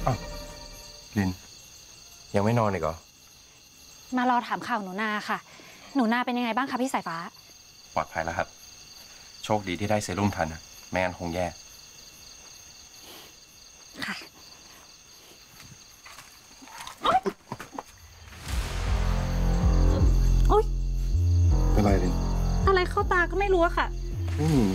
อ้าวลินยังไม่นอนอีกเหรอมารอถามข่าวหนูนาค่ะหนูนาเป็นยังไงบ้างคะพี่สายฟ้าปลอดภัยแล้วครับโชคดีที่ได้เซรุ่มทันนะไม่งั้นคงแย่ค่ะโอ๊ยเป็นไรลินอะไรเข้าตาก็ไม่รู้อะค่ะไม่มี